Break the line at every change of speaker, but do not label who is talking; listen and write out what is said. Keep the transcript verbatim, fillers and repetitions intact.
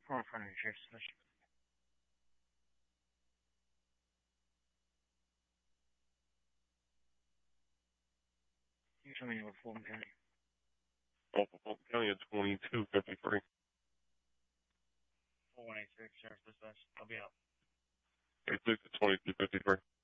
Four in front of your sheriff's dispatch. You tell me what Fulton County.
Off of Fulton County at twenty-two fifty-three.
four one eight six, Sheriff's Dispatch. I'll be out.
eight six at twenty-two fifty-three.